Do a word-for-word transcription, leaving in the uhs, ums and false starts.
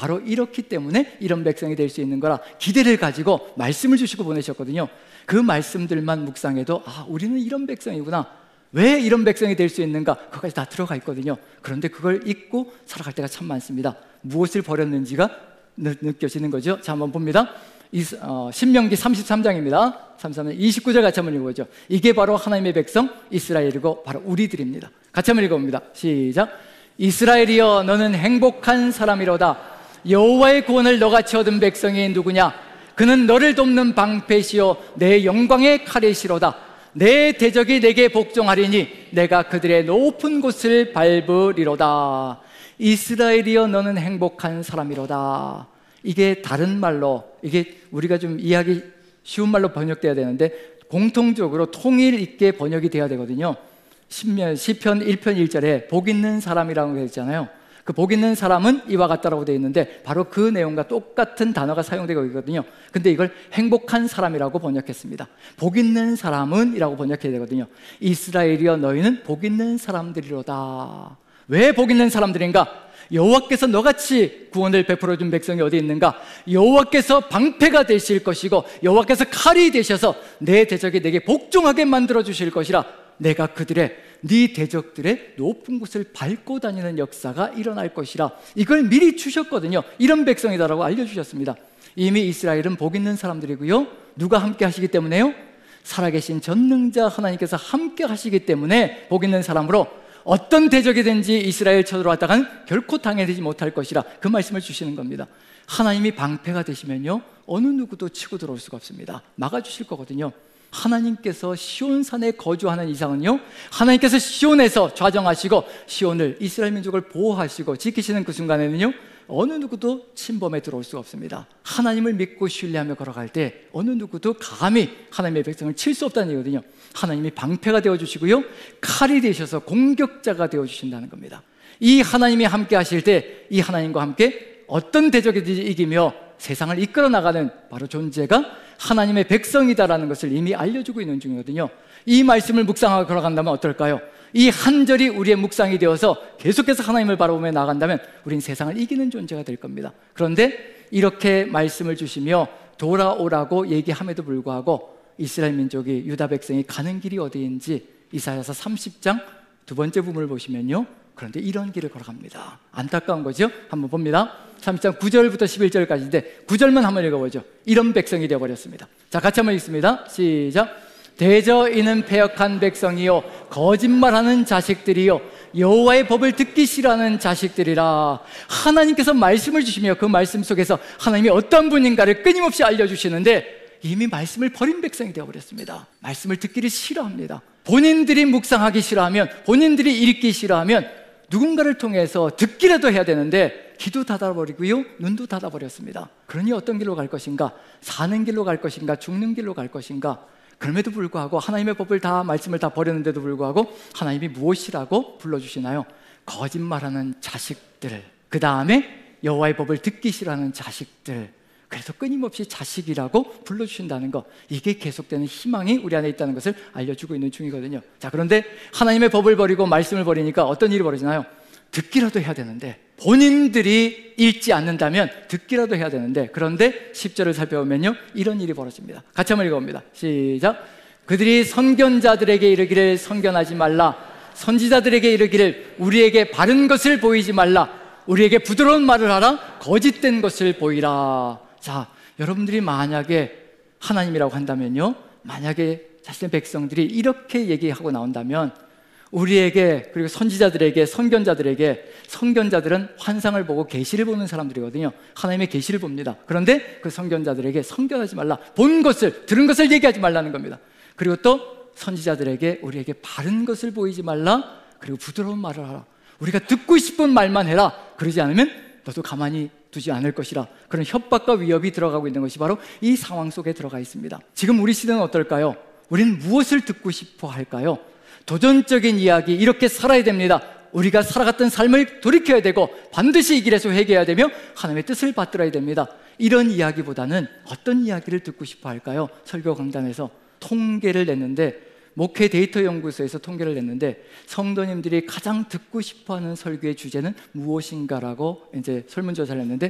바로 이렇기 때문에 이런 백성이 될 수 있는 거라 기대를 가지고 말씀을 주시고 보내셨거든요. 그 말씀들만 묵상해도 아, 우리는 이런 백성이구나, 왜 이런 백성이 될 수 있는가, 그것까지 다 들어가 있거든요. 그런데 그걸 잊고 살아갈 때가 참 많습니다. 무엇을 버렸는지가 느, 느껴지는 거죠. 자, 한번 봅니다. 이, 어, 신명기 삼십삼 장입니다. 삼십삼 장 이십구 절 같이 한번 읽어보죠. 이게 바로 하나님의 백성 이스라엘이고 바로 우리들입니다. 같이 한번 읽어봅니다. 시작. 이스라엘이여 너는 행복한 사람이로다. 여호와의 구원을 너같이 얻은 백성이 누구냐? 그는 너를 돕는 방패시요 내 영광의 칼이시로다. 내 대적이 내게 복종하리니 내가 그들의 높은 곳을 밟으리로다. 이스라엘이여 너는 행복한 사람이로다. 이게 다른 말로, 이게 우리가 좀 이해하기 쉬운 말로 번역돼야 되는데 공통적으로 통일 있게 번역이 돼야 되거든요. 시편 일 편 일 절에 복 있는 사람이라고 되어 있잖아요. 그 복 있는 사람은 이와 같다라고 되어 있는데 바로 그 내용과 똑같은 단어가 사용되고 있거든요. 근데 이걸 행복한 사람이라고 번역했습니다. 복 있는 사람은 이라고 번역해야 되거든요. 이스라엘이여 너희는 복 있는 사람들이로다. 왜 복 있는 사람들인가? 여호와께서 너같이 구원을 베풀어 준 백성이 어디 있는가? 여호와께서 방패가 되실 것이고 여호와께서 칼이 되셔서 내 대적이 내게 복종하게 만들어 주실 것이라. 내가 그들의 네 대적들의 높은 곳을 밟고 다니는 역사가 일어날 것이라. 이걸 미리 주셨거든요. 이런 백성이다라고 알려주셨습니다. 이미 이스라엘은 복 있는 사람들이고요. 누가 함께 하시기 때문에요? 살아계신 전능자 하나님께서 함께 하시기 때문에 복 있는 사람으로 어떤 대적이든지 이스라엘 쳐들어왔다가는 결코 당해내지 못할 것이라 그 말씀을 주시는 겁니다. 하나님이 방패가 되시면요 어느 누구도 치고 들어올 수가 없습니다. 막아주실 거거든요. 하나님께서 시온산에 거주하는 이상은요 하나님께서 시온에서 좌정하시고 시온을 이스라엘 민족을 보호하시고 지키시는 그 순간에는요 어느 누구도 침범에 들어올 수가 없습니다. 하나님을 믿고 신뢰하며 걸어갈 때 어느 누구도 감히 하나님의 백성을 칠 수 없다는 얘기거든요. 하나님이 방패가 되어주시고요 칼이 되셔서 공격자가 되어주신다는 겁니다. 이 하나님이 함께 하실 때 이 하나님과 함께 어떤 대적이든지 이기며 세상을 이끌어 나가는 바로 존재가 하나님의 백성이다라는 것을 이미 알려주고 있는 중이거든요. 이 말씀을 묵상하고 걸어간다면 어떨까요? 이 한 절이 우리의 묵상이 되어서 계속해서 하나님을 바라보며 나아간다면 우린 세상을 이기는 존재가 될 겁니다. 그런데 이렇게 말씀을 주시며 돌아오라고 얘기함에도 불구하고 이스라엘 민족이, 유다 백성이 가는 길이 어디인지 이사야서 삼십 장 두 번째 부분을 보시면요 그런데 이런 길을 걸어갑니다. 안타까운 거죠. 한번 봅니다. 삼십 장 구 절부터 십일 절까지인데 구 절만 한번 읽어보죠. 이런 백성이 되어버렸습니다. 자, 같이 한번 읽습니다. 시작. 대저 이는 패역한 백성이요 거짓말하는 자식들이요 여호와의 법을 듣기 싫어하는 자식들이라. 하나님께서 말씀을 주시며 그 말씀 속에서 하나님이 어떤 분인가를 끊임없이 알려주시는데 이미 말씀을 버린 백성이 되어버렸습니다. 말씀을 듣기를 싫어합니다. 본인들이 묵상하기 싫어하면, 본인들이 읽기 싫어하면 누군가를 통해서 듣기라도 해야 되는데 귀도 닫아버리고요 눈도 닫아버렸습니다. 그러니 어떤 길로 갈 것인가? 사는 길로 갈 것인가? 죽는 길로 갈 것인가? 그럼에도 불구하고 하나님의 법을 다, 말씀을 다 버렸는데도 불구하고 하나님이 무엇이라고 불러주시나요? 거짓말하는 자식들, 그 다음에 여호와의 법을 듣기 싫어하는 자식들, 그래서 끊임없이 자식이라고 불러주신다는 것, 이게 계속되는 희망이 우리 안에 있다는 것을 알려주고 있는 중이거든요. 자, 그런데 하나님의 법을 버리고 말씀을 버리니까 어떤 일이 벌어지나요? 듣기라도 해야 되는데, 본인들이 읽지 않는다면 듣기라도 해야 되는데, 그런데 십 절을 살펴보면요 이런 일이 벌어집니다. 같이 한번 읽어봅니다. 시작. 그들이 선견자들에게 이르기를 선견하지 말라. 선지자들에게 이르기를 우리에게 바른 것을 보이지 말라. 우리에게 부드러운 말을 하라. 거짓된 것을 보이라. 자, 여러분들이 만약에 하나님이라고 한다면요 만약에 자신의 백성들이 이렇게 얘기하고 나온다면 우리에게, 그리고 선지자들에게, 선견자들에게, 선견자들은 환상을 보고 계시를 보는 사람들이거든요. 하나님의 계시를 봅니다. 그런데 그 선견자들에게 선견하지 말라, 본 것을, 들은 것을 얘기하지 말라는 겁니다. 그리고 또 선지자들에게 우리에게 바른 것을 보이지 말라, 그리고 부드러운 말을 하라. 우리가 듣고 싶은 말만 해라. 그러지 않으면 너도 가만히 두지 않을 것이라. 그런 협박과 위협이 들어가고 있는 것이 바로 이 상황 속에 들어가 있습니다. 지금 우리 시대는 어떨까요? 우리는 무엇을 듣고 싶어 할까요? 도전적인 이야기, 이렇게 살아야 됩니다. 우리가 살아갔던 삶을 돌이켜야 되고 반드시 이 길에서 회개해야 되며 하나님의 뜻을 받들어야 됩니다. 이런 이야기보다는 어떤 이야기를 듣고 싶어 할까요? 설교 강단에서 통계를 냈는데, 목회 데이터 연구소에서 통계를 냈는데 성도님들이 가장 듣고 싶어하는 설교의 주제는 무엇인가라고 이제 설문조사를 했는데